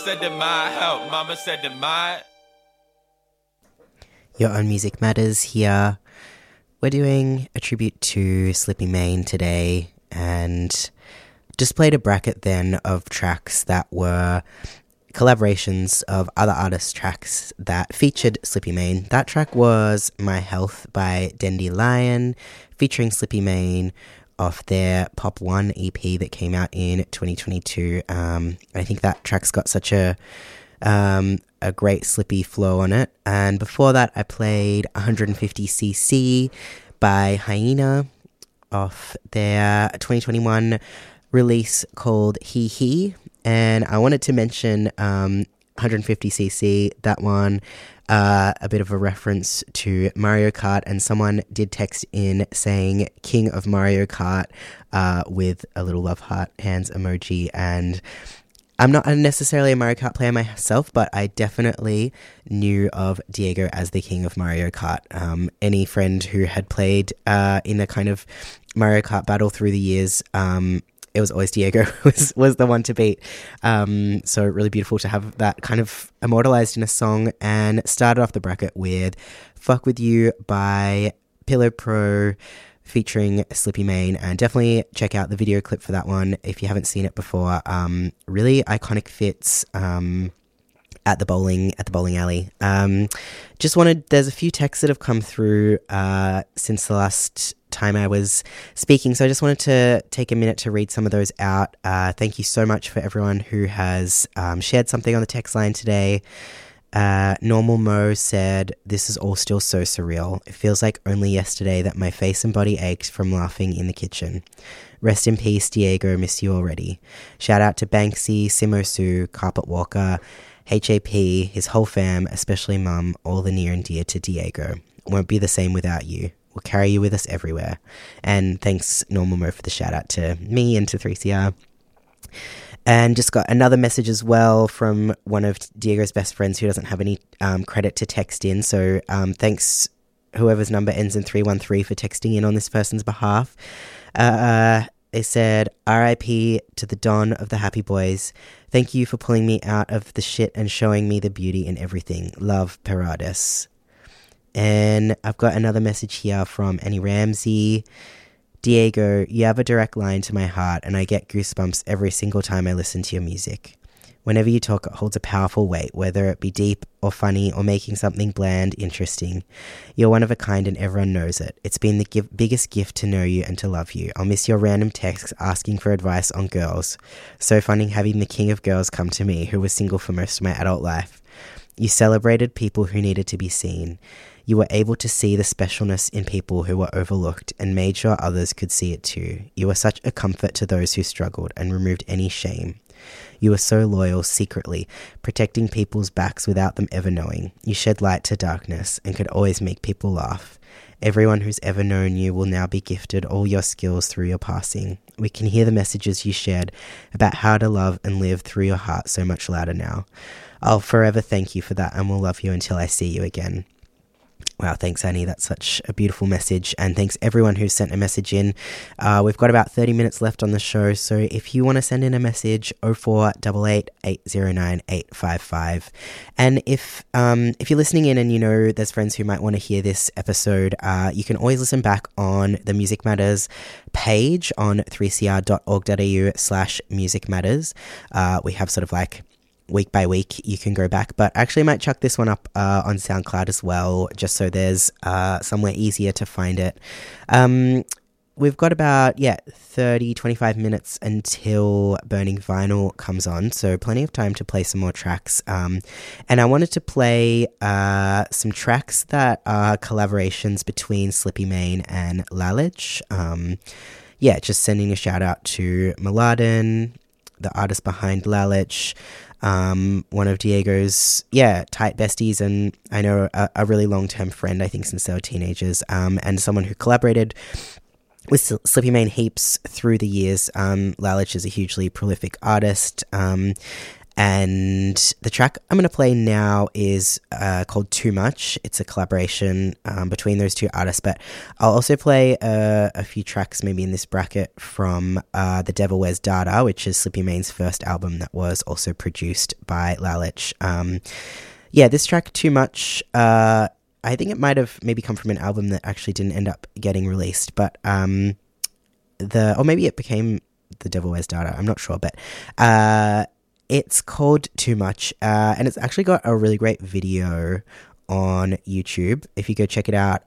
said it might help. Mama said it might. Your Own Music Matters here. We're doing a tribute to Slippy Mayne today, and just played a bracket then of tracks that were collaborations of other artists' tracks that featured Slippy Mayne. That track was My Health by Dandelion, featuring Slippy Mayne off their Pop 1 EP that came out in 2022. I think that track's got such a great Slippy flow on it. And before that, I played 150cc by Hyena off their 2021 release called He He. And I wanted to mention 150cc, that one, a bit of a reference to Mario Kart, and someone did text in saying King of Mario Kart with a little love heart hands emoji. And I'm not necessarily a Mario Kart player myself, but I definitely knew of Diego as the king of Mario Kart. Any friend who had played in a kind of Mario Kart battle through the years, it was always Diego was the one to beat. So really beautiful to have that kind of immortalized in a song. And started off the bracket with Fuck With You by Pillow Pro, featuring Slippy Mayne, and definitely check out the video clip for that one if you haven't seen it before. Really iconic fits at the bowling alley. There's a few texts that have come through since the last time I was speaking, so I just wanted to take a minute to read some of those out. Thank you so much for everyone who has shared something on the text line today. Normal Mo said, "This is all still so surreal. It feels like only yesterday that my face and body ached from laughing in the kitchen. Rest in peace, Diego, miss you already." Shout out to Banksy, Simosu, Carpet Walker, HAP, his whole fam, especially Mum, all the near and dear to Diego. Won't be the same without you. We'll carry you with us everywhere. And thanks, Normal Mo, for the shout out to me and to 3CR. And just got another message as well from one of Diego's best friends who doesn't have any credit to text in. So thanks, whoever's number ends in 313, for texting in on this person's behalf. They said, "RIP to the Don of the Happy Boys. Thank you for pulling me out of the shit and showing me the beauty in everything. Love, Parades." And I've got another message here from Annie Ramsey. "Diego, you have a direct line to my heart, and I get goosebumps every single time I listen to your music. Whenever you talk, it holds a powerful weight, whether it be deep or funny or making something bland interesting. You're one of a kind and everyone knows it. It's been the biggest gift to know you and to love you. I'll miss your random texts asking for advice on girls. So funny having the king of girls come to me, who was single for most of my adult life. You celebrated people who needed to be seen. You were able to see the specialness in people who were overlooked and made sure others could see it too. You were such a comfort to those who struggled and removed any shame. You were so loyal secretly, protecting people's backs without them ever knowing. You shed light to darkness and could always make people laugh. Everyone who's ever known you will now be gifted all your skills through your passing. We can hear the messages you shared about how to love and live through your heart so much louder now. I'll forever thank you for that and will love you until I see you again." Wow, thanks, Annie. That's such a beautiful message. And thanks everyone who sent a message in. We've got about 30 minutes left on the show. So if you want to send in a message, 0488 809 855. And if you're listening in and you know there's friends who might want to hear this episode, you can always listen back on the Music Matters page on 3cr.org.au/Music Matters. We have sort of like week by week you can go back, but I actually might chuck this one up on SoundCloud as well, just so there's somewhere easier to find it. We've got about 25 minutes until Burning Vinyl comes on, so plenty of time to play some more tracks. And I wanted to play some tracks that are collaborations between Slippy Mayne and Lalich. Just sending a shout out to Mladen, the artist behind Lalich, one of Diego's tight besties, and I know a really long-term friend, I think since they were teenagers, and someone who collaborated with Slippy Mayne heaps through the years. Lalich is a hugely prolific artist, And the track I'm going to play now is called Too Much. It's a collaboration between those two artists, but I'll also play a few tracks maybe in this bracket from The Devil Wears Data, which is Slippy Main's first album that was also produced by Lalich. This track, Too Much, I think it might have maybe come from an album that actually didn't end up getting released, but or maybe it became The Devil Wears Data, I'm not sure, but it's called Too Much, and it's actually got a really great video on YouTube. If you go check it out,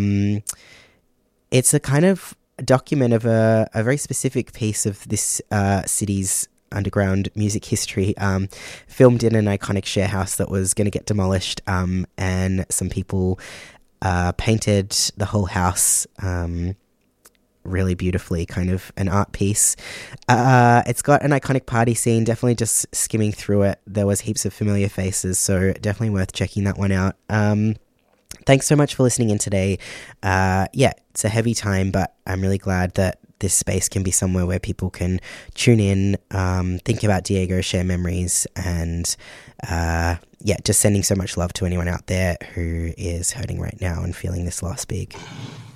it's a kind of document of a very specific piece of this city's underground music history, filmed in an iconic share house that was going to get demolished, and some people painted the whole house really beautifully, kind of an art piece. It's got an iconic party scene. Definitely just skimming through it, there was heaps of familiar faces, so definitely worth checking that one out. Thanks so much for listening in today. It's a heavy time, but I'm really glad that this space can be somewhere where people can tune in, think about Diego, share memories, and just sending so much love to anyone out there who is hurting right now and feeling this loss big.